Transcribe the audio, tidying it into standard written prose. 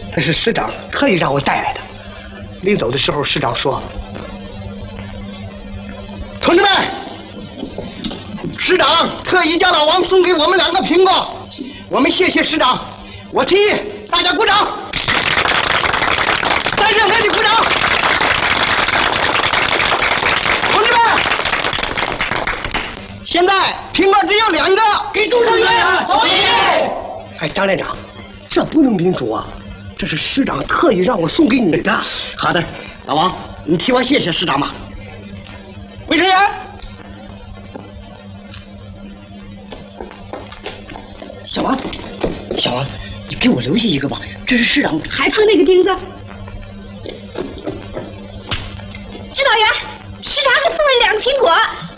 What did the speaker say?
这是师长特意让我带来的。临走的时候，师长说：“同志们，师长特意叫老王送给我们2个苹果，我们谢谢师长。我提议大家鼓掌，再热烈的鼓掌。同志们，现在苹果只有2个，给主持人同意。哎，张连长，这不能民主啊！这是师长特意让我送给你的。好的，老王，你替我谢谢师长吧。卫生员，小王，小王，你给我留下一个吧，这是师长还碰那个钉子。指导员，师长给送了2个苹果。